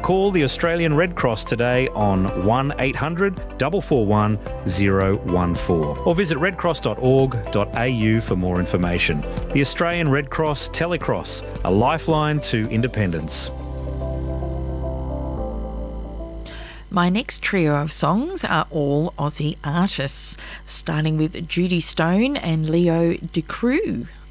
call the Australian Red Cross today on 1800 441 014 or visit redcross.org.au for more information. The Australian Red Cross Telecross, a lifeline to independence. My next trio of songs are all Aussie artists, starting with Judy Stone and Leo De Croo.